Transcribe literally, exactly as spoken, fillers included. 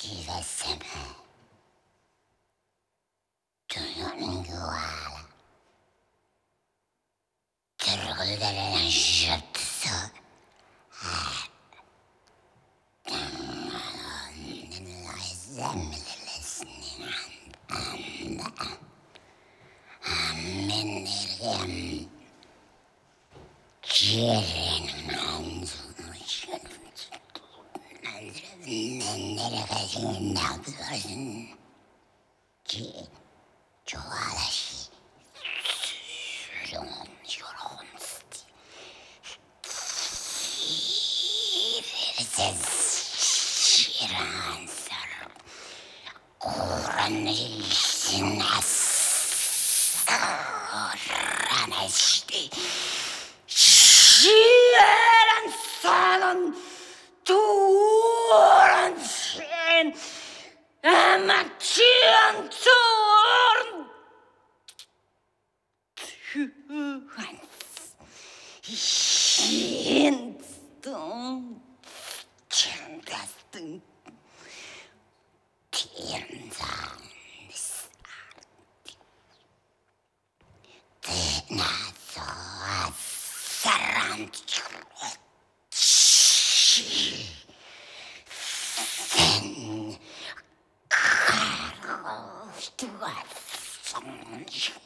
Sivasana Tunanguala Turgularen Shutso Aminirgam Jiren Manzun 내려가시는 나그것은 지 좋아하시 수룡 요런스티 이래서 싫어한 사람 고란이 신나서라나 시대 싫어한 사람 두런신 아마추어 두런 두한 신동 청가등天上 대나서 사람 Sen karos tuas